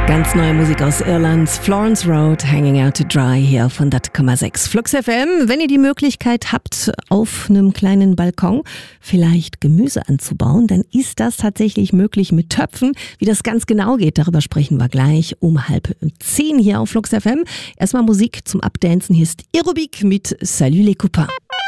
Ganz neue Musik aus Irland, Florence Road, Hanging Out to Dry hier von Dat,6. Flux FM, wenn ihr die Möglichkeit habt, auf einem kleinen Balkon vielleicht Gemüse anzubauen, dann ist das tatsächlich möglich mit Töpfen. Wie das ganz genau geht, darüber sprechen wir gleich um 9:30 hier auf Flux FM. Erstmal Musik zum Abdancen, hier ist Aerobic mit Salut les copains.